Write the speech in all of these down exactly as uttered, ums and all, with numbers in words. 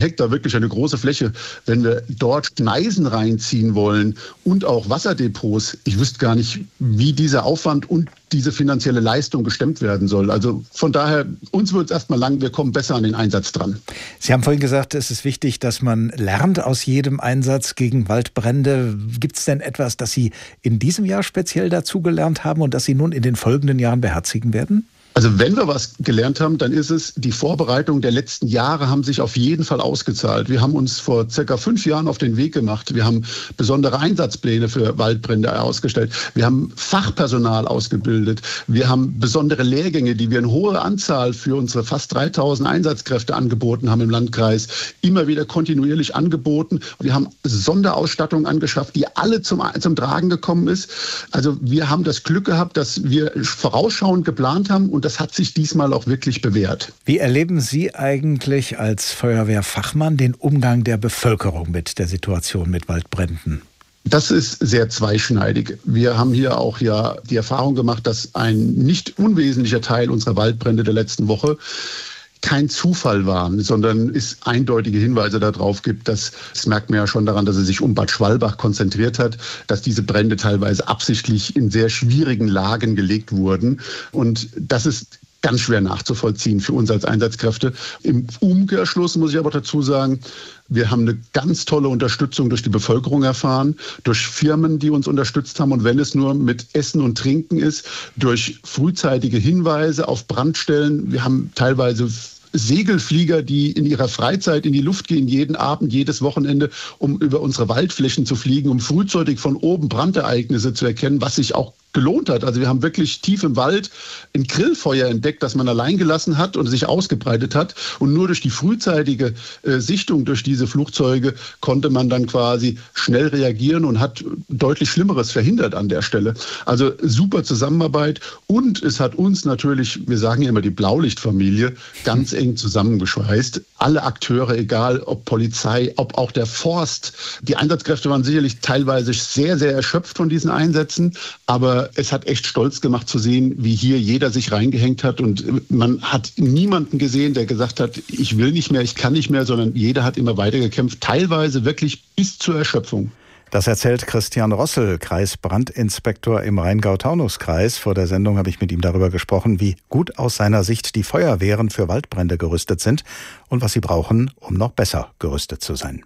Hektar, wirklich eine große Fläche. Wenn wir dort Schneisen reinziehen wollen und auch Wasserdepots, ich wüsste gar nicht, wie dieser Aufwand und diese finanzielle Leistung gestemmt werden soll. Also von daher, uns wird es erstmal lang, wir kommen besser an den Einsatz dran. Sie haben vorhin gesagt, es ist wichtig, dass man lernt aus jedem Einsatz gegen Waldbrände. Gibt es denn etwas, das Sie in diesem Jahr speziell dazugelernt haben und das Sie nun in den folgenden Jahren beherzigen werden? Also wenn wir was gelernt haben, dann ist es, die Vorbereitung der letzten Jahre haben sich auf jeden Fall ausgezahlt. Wir haben uns vor circa fünf Jahren auf den Weg gemacht. Wir haben besondere Einsatzpläne für Waldbrände ausgestellt. Wir haben Fachpersonal ausgebildet. Wir haben besondere Lehrgänge, die wir in hoher Anzahl für unsere fast dreitausend Einsatzkräfte angeboten haben im Landkreis, immer wieder kontinuierlich angeboten. Wir haben Sonderausstattung angeschafft, die alle zum, zum Tragen gekommen ist. Also wir haben das Glück gehabt, dass wir vorausschauend geplant haben und das hat sich diesmal auch wirklich bewährt. Wie erleben Sie eigentlich als Feuerwehrfachmann den Umgang der Bevölkerung mit der Situation mit Waldbränden? Das ist sehr zweischneidig. Wir haben hier auch ja die Erfahrung gemacht, dass ein nicht unwesentlicher Teil unserer Waldbrände der letzten Woche kein Zufall waren, sondern es eindeutige Hinweise darauf gibt, dass, das merkt man ja schon daran, dass er sich um Bad Schwalbach konzentriert hat, dass diese Brände teilweise absichtlich in sehr schwierigen Lagen gelegt wurden. Und das ist ganz schwer nachzuvollziehen für uns als Einsatzkräfte. Im Umkehrschluss muss ich aber dazu sagen, wir haben eine ganz tolle Unterstützung durch die Bevölkerung erfahren, durch Firmen, die uns unterstützt haben. Und wenn es nur mit Essen und Trinken ist, durch frühzeitige Hinweise auf Brandstellen. Wir haben teilweise Segelflieger, die in ihrer Freizeit in die Luft gehen, jeden Abend, jedes Wochenende, um über unsere Waldflächen zu fliegen, um frühzeitig von oben Brandereignisse zu erkennen, was sich auch gelohnt hat. Also wir haben wirklich tief im Wald ein Grillfeuer entdeckt, das man allein gelassen hat und sich ausgebreitet hat. Und nur durch die frühzeitige äh, Sichtung durch diese Flugzeuge konnte man dann quasi schnell reagieren und hat deutlich Schlimmeres verhindert an der Stelle. Also super Zusammenarbeit und es hat uns natürlich, wir sagen ja immer die Blaulichtfamilie, ganz eng zusammengeschweißt. Alle Akteure, egal ob Polizei, ob auch der Forst. Die Einsatzkräfte waren sicherlich teilweise sehr, sehr erschöpft von diesen Einsätzen, aber es hat echt stolz gemacht zu sehen, wie hier jeder sich reingehängt hat und man hat niemanden gesehen, der gesagt hat, ich will nicht mehr, ich kann nicht mehr, sondern jeder hat immer weiter gekämpft, teilweise wirklich bis zur Erschöpfung. Das erzählt Christian Rossel, Kreisbrandinspektor im Rheingau-Taunus-Kreis. Vor der Sendung habe ich mit ihm darüber gesprochen, wie gut aus seiner Sicht die Feuerwehren für Waldbrände gerüstet sind und was sie brauchen, um noch besser gerüstet zu sein.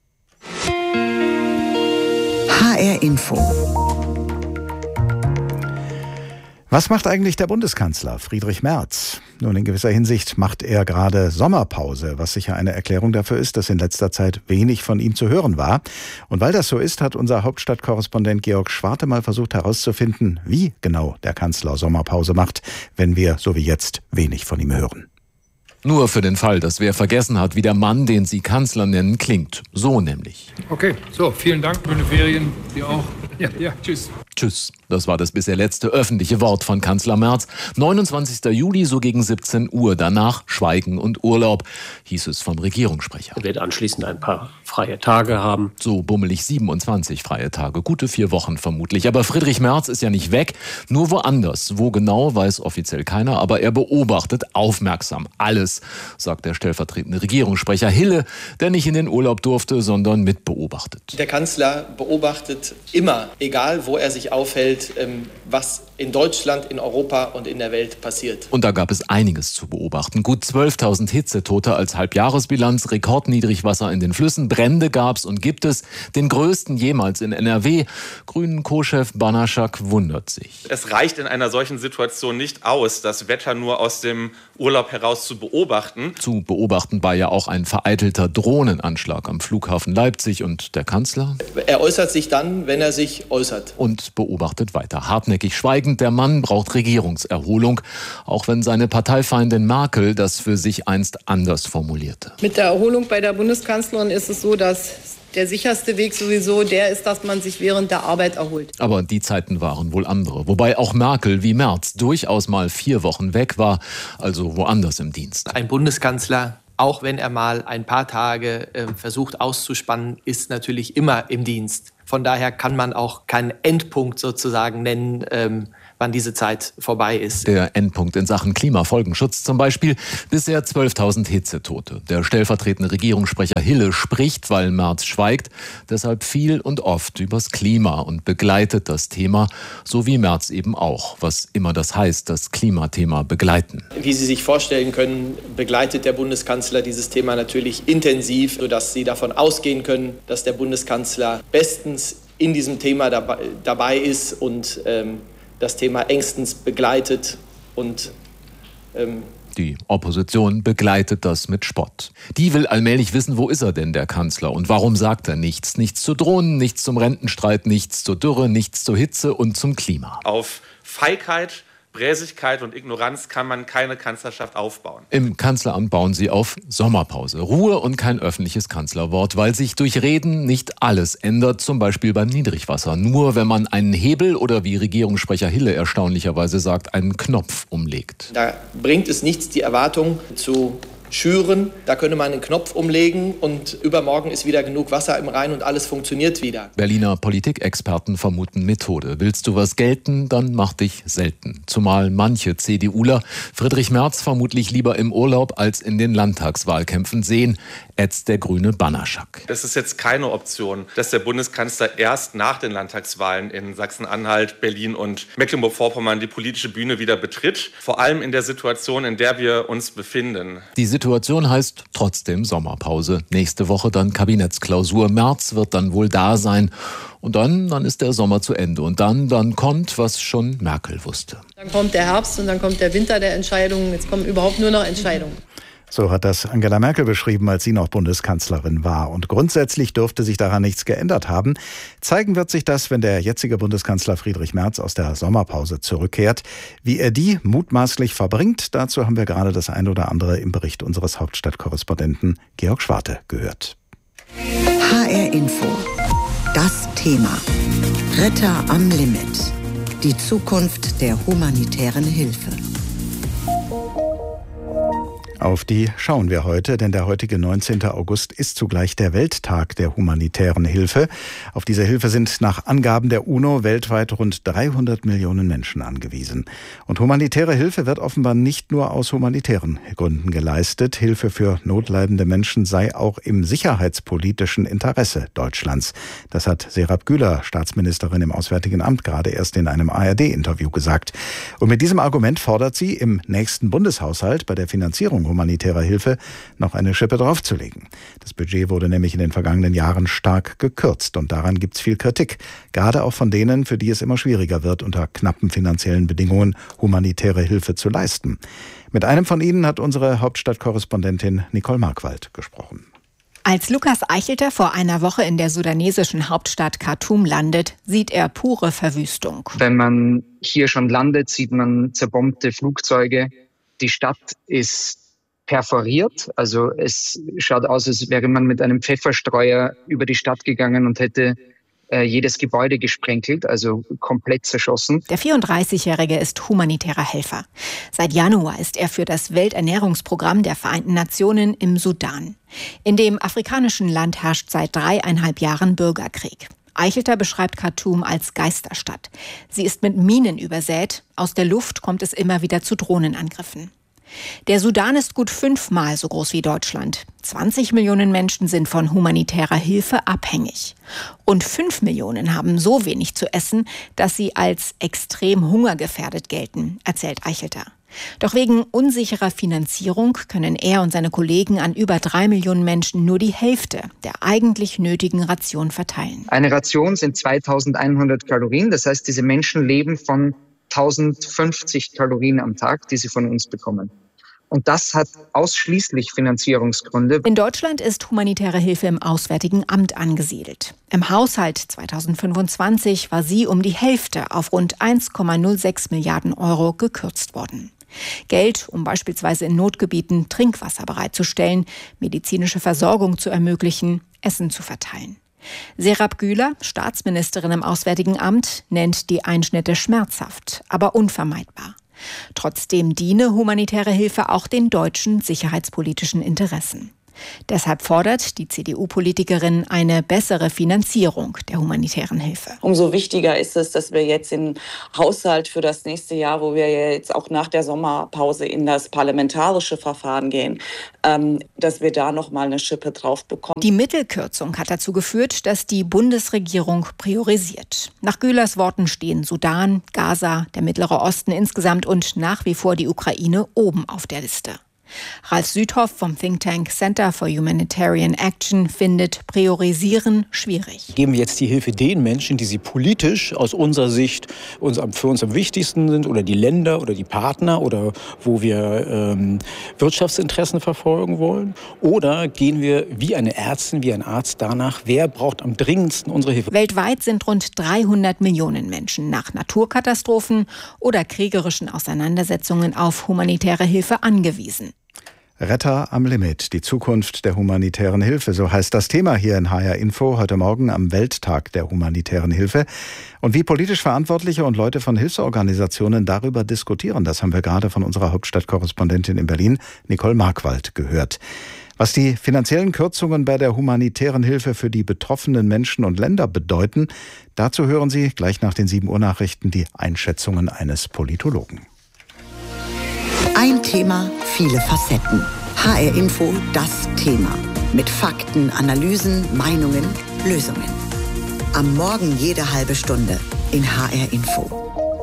H R Info. Was macht eigentlich der Bundeskanzler Friedrich Merz? Nun, in gewisser Hinsicht macht er gerade Sommerpause, was sicher eine Erklärung dafür ist, dass in letzter Zeit wenig von ihm zu hören war. Und weil das so ist, hat unser Hauptstadtkorrespondent Georg Schwarte mal versucht herauszufinden, wie genau der Kanzler Sommerpause macht, wenn wir, so wie jetzt, wenig von ihm hören. Nur für den Fall, dass wer vergessen hat, wie der Mann, den Sie Kanzler nennen, klingt. So nämlich. Okay, so, vielen Dank. Schöne Ferien. Sie auch. Ja, ja, tschüss. Tschüss. Das war das bisher letzte öffentliche Wort von Kanzler Merz. neunundzwanzigster Juli, so gegen siebzehn Uhr. Danach Schweigen und Urlaub, hieß es vom Regierungssprecher. Er wird anschließend ein paar freie Tage haben. So bummelig siebenundzwanzig freie Tage. Gute vier Wochen vermutlich. Aber Friedrich Merz ist ja nicht weg, nur woanders. Wo genau, weiß offiziell keiner. Aber er beobachtet aufmerksam alles, sagt der stellvertretende Regierungssprecher Hille, der nicht in den Urlaub durfte, sondern mitbeobachtet. Der Kanzler beobachtet immer, egal wo er sich aufhält, was in Deutschland, in Europa und in der Welt passiert. Und da gab es einiges zu beobachten. Gut zwölftausend Hitzetote als Halbjahresbilanz, Rekordniedrigwasser in den Flüssen, Brände gab's und gibt es, den größten jemals in N R W. Grünen Co-Chef Banaschak wundert sich. Es reicht in einer solchen Situation nicht aus, das Wetter nur aus dem Urlaub heraus zu beobachten. Zu beobachten war ja auch ein vereitelter Drohnenanschlag am Flughafen Leipzig und der Kanzler? Er äußert sich dann, wenn er sich äußert. Und beobachtet weiter. Hartnäckig schweigend, der Mann braucht Regierungserholung, auch wenn seine Parteifeindin Merkel das für sich einst anders formulierte. Mit der Erholung bei der Bundeskanzlerin ist es so, dass der sicherste Weg sowieso der ist, dass man sich während der Arbeit erholt. Aber die Zeiten waren wohl andere. Wobei auch Merkel wie Merz durchaus mal vier Wochen weg war, also woanders im Dienst. Ein Bundeskanzler, auch wenn er mal ein paar Tage äh, versucht auszuspannen, ist natürlich immer im Dienst. Von daher kann man auch keinen Endpunkt sozusagen nennen, ähm, wann diese Zeit vorbei ist. Der Endpunkt in Sachen Klimafolgenschutz zum Beispiel. Bisher zwölftausend Hitzetote. Der stellvertretende Regierungssprecher Hille spricht, weil Merz schweigt, deshalb viel und oft übers Klima und begleitet das Thema, so wie Merz eben auch, was immer das heißt, das Klimathema begleiten. Wie Sie sich vorstellen können, begleitet der Bundeskanzler dieses Thema natürlich intensiv, sodass Sie davon ausgehen können, dass der Bundeskanzler bestens in diesem Thema dabei, dabei ist und ähm, das Thema engstens begleitet und ähm Die Opposition begleitet das mit Spott. Die will allmählich wissen, wo ist er denn, der Kanzler? Und warum sagt er nichts? Nichts zu Drohnen, nichts zum Rentenstreit, nichts zur Dürre, nichts zur Hitze und zum Klima. Auf Feigheit, Bräsigkeit und Ignoranz kann man keine Kanzlerschaft aufbauen. Im Kanzleramt bauen sie auf Sommerpause. Ruhe und kein öffentliches Kanzlerwort, weil sich durch Reden nicht alles ändert, zum Beispiel beim Niedrigwasser. Nur wenn man einen Hebel oder, wie Regierungssprecher Hille erstaunlicherweise sagt, einen Knopf umlegt. Da bringt es nichts, die Erwartung zu schüren. Da könnte man einen Knopf umlegen und übermorgen ist wieder genug Wasser im Rhein und alles funktioniert wieder. Berliner Politikexperten vermuten Methode. Willst du was gelten, dann mach dich selten. Zumal manche CDUler Friedrich Merz vermutlich lieber im Urlaub als in den Landtagswahlkämpfen sehen, ätzt der grüne Bannerschack. Es ist jetzt keine Option, dass der Bundeskanzler erst nach den Landtagswahlen in Sachsen-Anhalt, Berlin und Mecklenburg-Vorpommern die politische Bühne wieder betritt. Vor allem in der Situation, in der wir uns befinden. Die Situation heißt trotzdem Sommerpause. Nächste Woche dann Kabinettsklausur. Merz wird dann wohl da sein. Und dann, dann ist der Sommer zu Ende. Und dann, dann kommt, was schon Merkel wusste. Dann kommt der Herbst und dann kommt der Winter der Entscheidungen. Jetzt kommen überhaupt nur noch Entscheidungen. So hat das Angela Merkel beschrieben, als sie noch Bundeskanzlerin war. Und grundsätzlich dürfte sich daran nichts geändert haben. Zeigen wird sich das, wenn der jetzige Bundeskanzler Friedrich Merz aus der Sommerpause zurückkehrt. Wie er die mutmaßlich verbringt, dazu haben wir gerade das ein oder andere im Bericht unseres Hauptstadtkorrespondenten Georg Schwarte gehört. H R Info. Das Thema. Retter am Limit. Die Zukunft der humanitären Hilfe. Auf die schauen wir heute, denn der heutige neunzehnte August ist zugleich der Welttag der humanitären Hilfe. Auf diese Hilfe sind nach Angaben der UNO weltweit rund dreihundert Millionen Menschen angewiesen. Und humanitäre Hilfe wird offenbar nicht nur aus humanitären Gründen geleistet. Hilfe für notleidende Menschen sei auch im sicherheitspolitischen Interesse Deutschlands. Das hat Serap Güler, Staatsministerin im Auswärtigen Amt, gerade erst in einem A R D-Interview gesagt. Und mit diesem Argument fordert sie, im nächsten Bundeshaushalt bei der Finanzierung humanitärer Hilfe noch eine Schippe draufzulegen. Das Budget wurde nämlich in den vergangenen Jahren stark gekürzt und daran gibt es viel Kritik. Gerade auch von denen, für die es immer schwieriger wird, unter knappen finanziellen Bedingungen humanitäre Hilfe zu leisten. Mit einem von ihnen hat unsere Hauptstadtkorrespondentin Nicole Markwald gesprochen. Als Lukas Eichelter vor einer Woche in der sudanesischen Hauptstadt Khartoum landet, sieht er pure Verwüstung. Wenn man hier schon landet, sieht man zerbombte Flugzeuge. Die Stadt ist perforiert, also es schaut aus, als wäre man mit einem Pfefferstreuer über die Stadt gegangen und hätte äh, jedes Gebäude gesprenkelt, also komplett zerschossen. Der vierunddreißigjährige ist humanitärer Helfer. Seit Januar ist er für das Welternährungsprogramm der Vereinten Nationen im Sudan. In dem afrikanischen Land herrscht seit dreieinhalb Jahren Bürgerkrieg. Eichelter beschreibt Khartoum als Geisterstadt. Sie ist mit Minen übersät. Aus der Luft kommt es immer wieder zu Drohnenangriffen. Der Sudan ist gut fünfmal so groß wie Deutschland. zwanzig Millionen Menschen sind von humanitärer Hilfe abhängig. Und fünf Millionen haben so wenig zu essen, dass sie als extrem hungergefährdet gelten, erzählt Eichelter. Doch wegen unsicherer Finanzierung können er und seine Kollegen an über drei Millionen Menschen nur die Hälfte der eigentlich nötigen Ration verteilen. Eine Ration sind zweitausendeinhundert Kalorien. Das heißt, diese Menschen leben von tausendfünfzig Kalorien am Tag, die sie von uns bekommen. Und das hat ausschließlich Finanzierungsgründe. In Deutschland ist humanitäre Hilfe im Auswärtigen Amt angesiedelt. Im Haushalt zweitausendfünfundzwanzig war sie um die Hälfte auf rund eins Komma null sechs Milliarden Euro gekürzt worden. Geld, um beispielsweise in Notgebieten Trinkwasser bereitzustellen, medizinische Versorgung zu ermöglichen, Essen zu verteilen. Serap Güler, Staatsministerin im Auswärtigen Amt, nennt die Einschnitte schmerzhaft, aber unvermeidbar. Trotzdem diene humanitäre Hilfe auch den deutschen sicherheitspolitischen Interessen. Deshalb fordert die C D U-Politikerin eine bessere Finanzierung der humanitären Hilfe. Umso wichtiger ist es, dass wir jetzt den Haushalt für das nächste Jahr, wo wir jetzt auch nach der Sommerpause in das parlamentarische Verfahren gehen, ähm, dass wir da noch mal eine Schippe drauf bekommen. Die Mittelkürzung hat dazu geführt, dass die Bundesregierung priorisiert. Nach Gülers Worten stehen Sudan, Gaza, der Mittlere Osten insgesamt und nach wie vor die Ukraine oben auf der Liste. Ralf Südhoff vom Think Tank Center for Humanitarian Action findet Priorisieren schwierig. Geben wir jetzt die Hilfe den Menschen, die sie politisch aus unserer Sicht uns, für uns am wichtigsten sind, oder die Länder oder die Partner oder wo wir ähm, Wirtschaftsinteressen verfolgen wollen? Oder gehen wir wie eine Ärztin, wie ein Arzt danach, wer braucht am dringendsten unsere Hilfe? Weltweit sind rund dreihundert Millionen Menschen nach Naturkatastrophen oder kriegerischen Auseinandersetzungen auf humanitäre Hilfe angewiesen. Retter am Limit, die Zukunft der humanitären Hilfe, so heißt das Thema hier in H R Info heute Morgen am Welttag der humanitären Hilfe. Und wie politisch Verantwortliche und Leute von Hilfsorganisationen darüber diskutieren, das haben wir gerade von unserer Hauptstadtkorrespondentin in Berlin, Nicole Markwald, gehört. Was die finanziellen Kürzungen bei der humanitären Hilfe für die betroffenen Menschen und Länder bedeuten, dazu hören Sie gleich nach den sieben Uhr Nachrichten die Einschätzungen eines Politologen. Ein Thema, viele Facetten. H R Info, das Thema. Mit Fakten, Analysen, Meinungen, Lösungen. Am Morgen jede halbe Stunde in H R Info.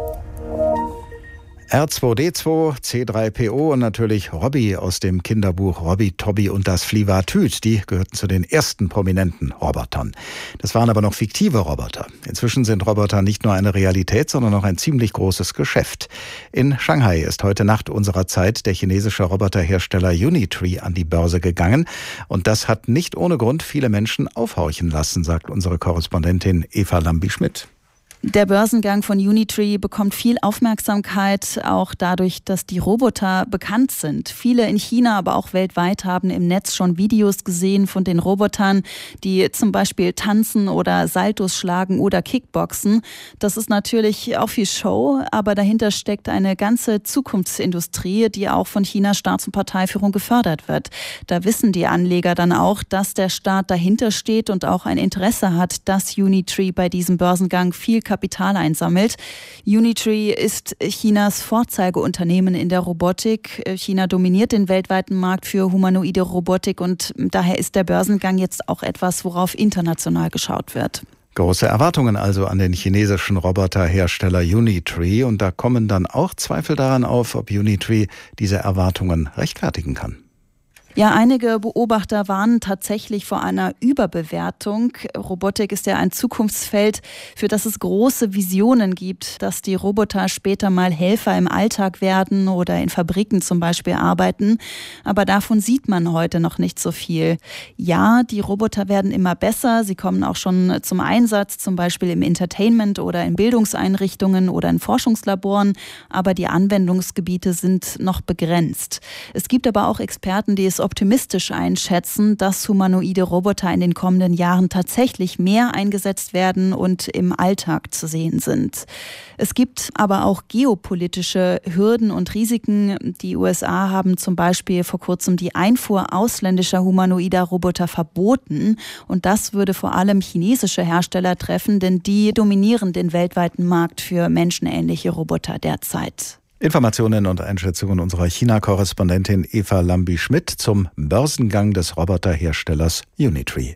R zwei D zwei, C drei P O und natürlich Robby aus dem Kinderbuch Robby, Tobby und das Flivatüt. Die gehörten zu den ersten prominenten Robotern. Das waren aber noch fiktive Roboter. Inzwischen sind Roboter nicht nur eine Realität, sondern auch ein ziemlich großes Geschäft. In Shanghai ist heute Nacht unserer Zeit der chinesische Roboterhersteller Unitree an die Börse gegangen. Und das hat nicht ohne Grund viele Menschen aufhorchen lassen, sagt unsere Korrespondentin Eva Lambi-Schmidt. Der Börsengang von Unitree bekommt viel Aufmerksamkeit, auch dadurch, dass die Roboter bekannt sind. Viele in China, aber auch weltweit haben im Netz schon Videos gesehen von den Robotern, die zum Beispiel tanzen oder Saltos schlagen oder Kickboxen. Das ist natürlich auch viel Show, aber dahinter steckt eine ganze Zukunftsindustrie, die auch von Chinas Staats- und Parteiführung gefördert wird. Da wissen die Anleger dann auch, dass der Staat dahinter steht und auch ein Interesse hat, dass Unitree bei diesem Börsengang viel Kapital einsammelt. Unitree ist Chinas Vorzeigeunternehmen in der Robotik. China dominiert den weltweiten Markt für humanoide Robotik und daher ist der Börsengang jetzt auch etwas, worauf international geschaut wird. Große Erwartungen also an den chinesischen Roboterhersteller Unitree und da kommen dann auch Zweifel daran auf, ob Unitree diese Erwartungen rechtfertigen kann. Ja, einige Beobachter warnen tatsächlich vor einer Überbewertung. Robotik ist ja ein Zukunftsfeld, für das es große Visionen gibt, dass die Roboter später mal Helfer im Alltag werden oder in Fabriken zum Beispiel arbeiten. Aber davon sieht man heute noch nicht so viel. Ja, die Roboter werden immer besser. Sie kommen auch schon zum Einsatz, zum Beispiel im Entertainment oder in Bildungseinrichtungen oder in Forschungslaboren. Aber die Anwendungsgebiete sind noch begrenzt. Es gibt aber auch Experten, die es optimistisch einschätzen, dass humanoide Roboter in den kommenden Jahren tatsächlich mehr eingesetzt werden und im Alltag zu sehen sind. Es gibt aber auch geopolitische Hürden und Risiken. Die U S A haben zum Beispiel vor kurzem die Einfuhr ausländischer humanoider Roboter verboten. Und das würde vor allem chinesische Hersteller treffen, denn die dominieren den weltweiten Markt für menschenähnliche Roboter derzeit. Informationen und Einschätzungen unserer China-Korrespondentin Eva Lambi-Schmidt zum Börsengang des Roboterherstellers Unitree.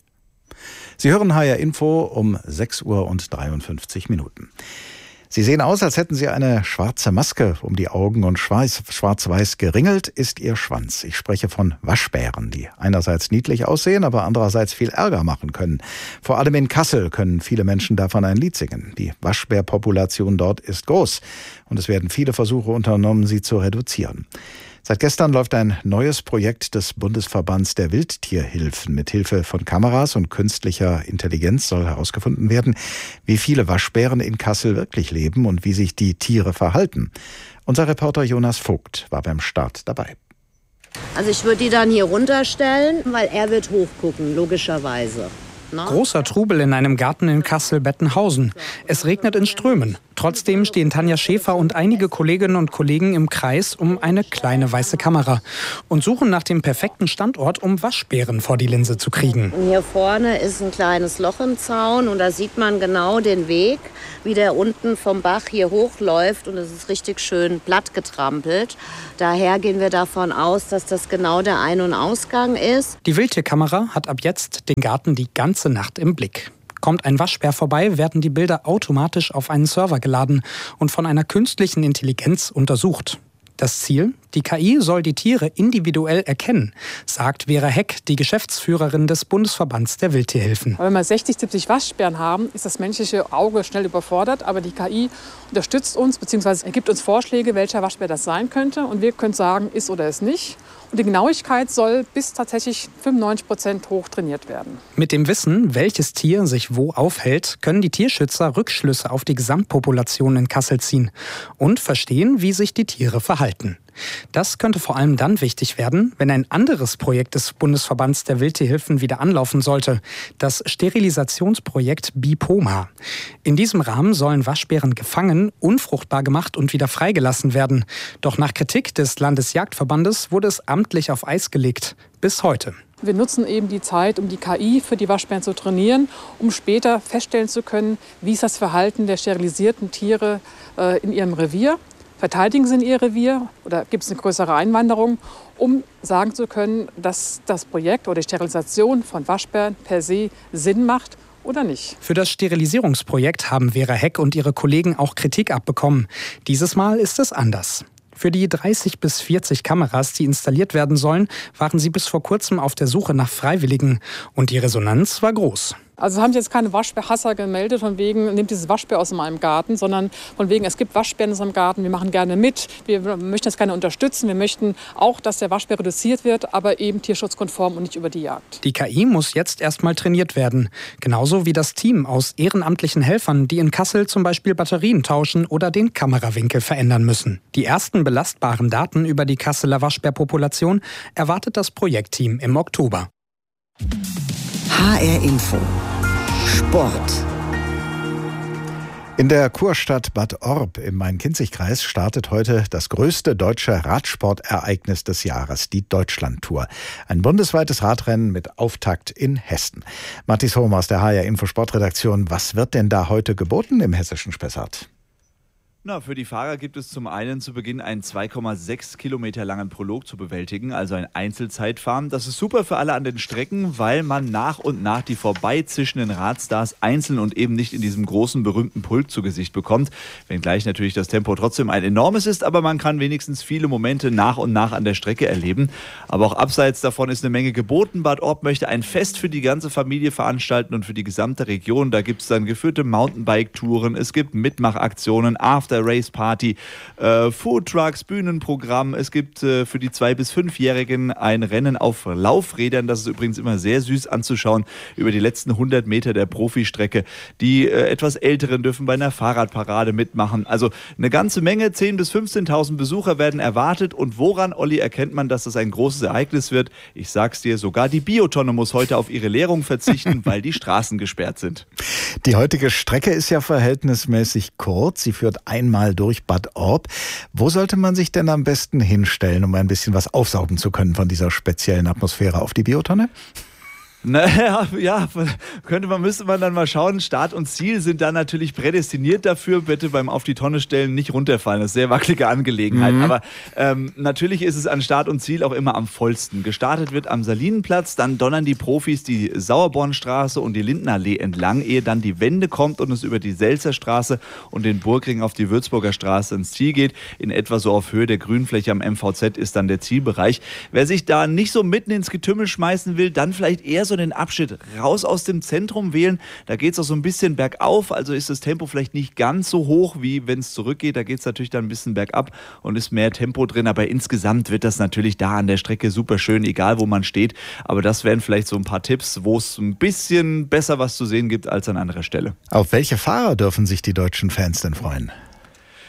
Sie hören H R Info um sechs Uhr und dreiundfünfzig Minuten. Sie sehen aus, als hätten Sie eine schwarze Maske um die Augen und schwarz-weiß geringelt ist Ihr Schwanz. Ich spreche von Waschbären, die einerseits niedlich aussehen, aber andererseits viel Ärger machen können. Vor allem in Kassel können viele Menschen davon ein Lied singen. Die Waschbärpopulation dort ist groß und es werden viele Versuche unternommen, sie zu reduzieren. Seit gestern läuft ein neues Projekt des Bundesverbands der Wildtierhilfen. Mit Hilfe von Kameras und künstlicher Intelligenz soll herausgefunden werden, wie viele Waschbären in Kassel wirklich leben und wie sich die Tiere verhalten. Unser Reporter Jonas Vogt war beim Start dabei. Also ich würde die dann hier runterstellen, weil er wird hochgucken, logischerweise. Großer Trubel in einem Garten in Kassel-Bettenhausen. Es regnet in Strömen. Trotzdem stehen Tanja Schäfer und einige Kolleginnen und Kollegen im Kreis um eine kleine weiße Kamera und suchen nach dem perfekten Standort, um Waschbären vor die Linse zu kriegen. Hier vorne ist ein kleines Loch im Zaun und da sieht man genau den Weg, wie der unten vom Bach hier hochläuft, und es ist richtig schön platt getrampelt. Daher gehen wir davon aus, dass das genau der Ein- und Ausgang ist. Die Wildtierkamera hat ab jetzt den Garten die ganze Nacht im Blick. Kommt ein Waschbär vorbei, werden die Bilder automatisch auf einen Server geladen und von einer künstlichen Intelligenz untersucht. Das Ziel? Die K I soll die Tiere individuell erkennen, sagt Vera Heck, die Geschäftsführerin des Bundesverbands der Wildtierhilfen. Wenn wir sechzig, siebzig Waschbären haben, ist das menschliche Auge schnell überfordert. Aber die K I unterstützt uns bzw. ergibt uns Vorschläge, welcher Waschbär das sein könnte. Und wir können sagen, ist oder ist nicht. Und die Genauigkeit soll bis tatsächlich fünfundneunzig Prozent hoch trainiert werden. Mit dem Wissen, welches Tier sich wo aufhält, können die Tierschützer Rückschlüsse auf die Gesamtpopulation in Kassel ziehen und verstehen, wie sich die Tiere verhalten. Das könnte vor allem dann wichtig werden, wenn ein anderes Projekt des Bundesverbands der Wildtierhilfen wieder anlaufen sollte, das Sterilisationsprojekt BIPOMA. In diesem Rahmen sollen Waschbären gefangen, unfruchtbar gemacht und wieder freigelassen werden. Doch nach Kritik des Landesjagdverbandes wurde es amtlich auf Eis gelegt. Bis heute. Wir nutzen eben die Zeit, um die K I für die Waschbären zu trainieren, um später feststellen zu können, wie ist das Verhalten der sterilisierten Tiere äh, in ihrem Revier. Verteidigen sie in ihr Revier oder gibt es eine größere Einwanderung, um sagen zu können, dass das Projekt oder die Sterilisation von Waschbären per se Sinn macht oder nicht. Für das Sterilisierungsprojekt haben Vera Heck und ihre Kollegen auch Kritik abbekommen. Dieses Mal ist es anders. Für die dreißig bis vierzig Kameras, die installiert werden sollen, waren sie bis vor kurzem auf der Suche nach Freiwilligen. Und die Resonanz war groß. Also haben sich jetzt keine Waschbärhasser gemeldet, von wegen, nehmt dieses Waschbär aus meinem Garten, sondern von wegen, es gibt Waschbären in unserem Garten, wir machen gerne mit, wir möchten das gerne unterstützen, wir möchten auch, dass der Waschbär reduziert wird, aber eben tierschutzkonform und nicht über die Jagd. Die K I muss jetzt erstmal trainiert werden, genauso wie das Team aus ehrenamtlichen Helfern, die in Kassel zum Beispiel Batterien tauschen oder den Kamerawinkel verändern müssen. Die ersten belastbaren Daten über die Kasseler Waschbärpopulation erwartet das Projektteam im Oktober. H R Info Sport. In der Kurstadt Bad Orb im Main-Kinzig-Kreis startet heute das größte deutsche Radsportereignis des Jahres, die Deutschlandtour. Ein bundesweites Radrennen mit Auftakt in Hessen. Mathis Hohm aus der H R Info Sportredaktion. Was wird denn da heute geboten im hessischen Spessart? Na, für die Fahrer gibt es zum einen zu Beginn einen zwei Komma sechs Kilometer langen Prolog zu bewältigen, also ein Einzelzeitfahren. Das ist super für alle an den Strecken, weil man nach und nach die vorbeizischenden Radstars einzeln und eben nicht in diesem großen, berühmten Pulk zu Gesicht bekommt. Wenngleich natürlich das Tempo trotzdem ein enormes ist, aber man kann wenigstens viele Momente nach und nach an der Strecke erleben. Aber auch abseits davon ist eine Menge geboten. Bad Orb möchte ein Fest für die ganze Familie veranstalten und für die gesamte Region. Da gibt es dann geführte Mountainbike-Touren, es gibt Mitmachaktionen, After Race Party, äh, Foodtrucks, Bühnenprogramm. Es gibt äh, für die zwei- bis fünfjährigen ein Rennen auf Laufrädern. Das ist übrigens immer sehr süß anzuschauen über die letzten hundert Meter der Profistrecke. Die äh, etwas Älteren dürfen bei einer Fahrradparade mitmachen. Also eine ganze Menge, zehntausend bis fünfzehntausend Besucher werden erwartet. Und woran, Olli, erkennt man, dass das ein großes Ereignis wird? Ich sag's dir, sogar die Biotonne muss heute auf ihre Leerung verzichten, weil die Straßen gesperrt sind. Die heutige Strecke ist ja verhältnismäßig kurz. Sie führt ein Einmal durch Bad Orb. Wo sollte man sich denn am besten hinstellen, um ein bisschen was aufsaugen zu können von dieser speziellen Atmosphäre auf die Biotonne? Naja, ja, könnte man, müsste man dann mal schauen. Start und Ziel sind dann natürlich prädestiniert dafür. Bitte beim Auf die Tonne stellen nicht runterfallen. Das ist eine sehr wackelige Angelegenheit. Mhm. Aber ähm, natürlich ist es an Start und Ziel auch immer am vollsten. Gestartet wird am Salinenplatz, dann donnern die Profis die Sauerbornstraße und die Lindenallee entlang, ehe dann die Wende kommt und es über die Selzerstraße und den Burgring auf die Würzburger Straße ins Ziel geht. In etwa so auf Höhe der Grünfläche am M V Z ist dann der Zielbereich. Wer sich da nicht so mitten ins Getümmel schmeißen will, dann vielleicht eher so den Abschnitt raus aus dem Zentrum wählen. Da geht es auch so ein bisschen bergauf, also ist das Tempo vielleicht nicht ganz so hoch, wie wenn es zurückgeht. Da geht es natürlich dann ein bisschen bergab und ist mehr Tempo drin, aber insgesamt wird das natürlich da an der Strecke super schön, egal wo man steht. Aber das wären vielleicht so ein paar Tipps, wo es ein bisschen besser was zu sehen gibt als an anderer Stelle. Auf welche Fahrer dürfen sich die deutschen Fans denn freuen?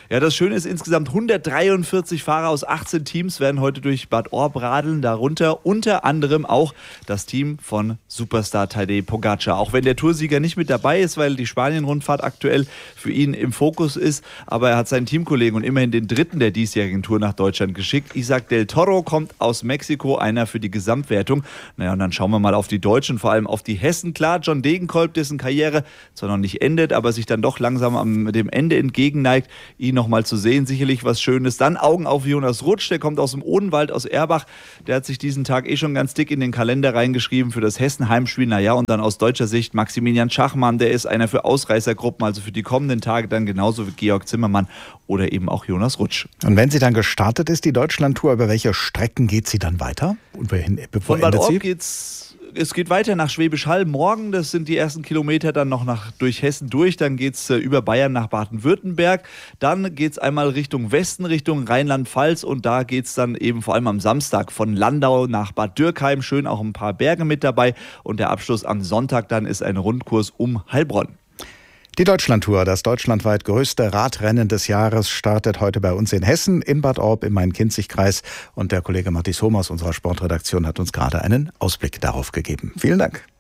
Ja, das Schöne ist, insgesamt hundertdreiundvierzig Fahrer aus achtzehn Teams werden heute durch Bad Orb radeln, darunter unter anderem auch das Team von Superstar Tadej Pogacar. Auch wenn der Toursieger nicht mit dabei ist, weil die Spanien-Rundfahrt aktuell für ihn im Fokus ist, aber er hat seinen Teamkollegen und immerhin den dritten der diesjährigen Tour nach Deutschland geschickt. Isaac del Toro kommt aus Mexiko, einer für die Gesamtwertung. Naja, und dann schauen wir mal auf die Deutschen, vor allem auf die Hessen. Klar, John Degenkolb, dessen Karriere zwar noch nicht endet, aber sich dann doch langsam am dem Ende entgegenneigt, ihn noch mal zu sehen, sicherlich was Schönes. Dann Augen auf Jonas Rutsch, der kommt aus dem Odenwald, aus Erbach. Der hat sich diesen Tag eh schon ganz dick in den Kalender reingeschrieben für das Hessen-Heimspiel. Naja, und dann aus deutscher Sicht Maximilian Schachmann, der ist einer für Ausreißergruppen, also für die kommenden Tage dann genauso wie Georg Zimmermann oder eben auch Jonas Rutsch. Und wenn sie dann gestartet ist, die Deutschlandtour, über welche Strecken geht sie dann weiter? Und wohin, Von Bad Orb geht's Es geht weiter nach Schwäbisch Hall morgen. Das sind die ersten Kilometer dann noch nach, durch Hessen durch. Dann geht es äh, über Bayern nach Baden-Württemberg. Dann geht es einmal Richtung Westen, Richtung Rheinland-Pfalz. Und da geht es dann eben vor allem am Samstag von Landau nach Bad Dürkheim. Schön auch ein paar Berge mit dabei. Und der Abschluss am Sonntag dann ist ein Rundkurs um Heilbronn. Die Deutschlandtour, das deutschlandweit größte Radrennen des Jahres, startet heute bei uns in Hessen, in Bad Orb im Main-Kinzig-Kreis. Und der Kollege Matthias Hohm aus unserer Sportredaktion hat uns gerade einen Ausblick darauf gegeben. Vielen Dank.